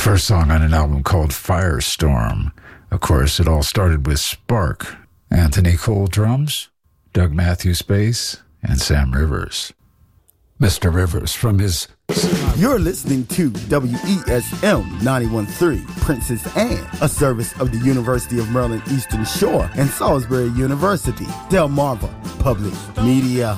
first song on an album called Firestorm. Of course, it all started with Spark. Anthony Cole drums, Doug Matthews bass, and Sam Rivers. Mr. Rivers from his... You're listening to WESM 91.3 Princess Anne, a service of the University of Maryland Eastern Shore and Salisbury University, Delmarva Public Media.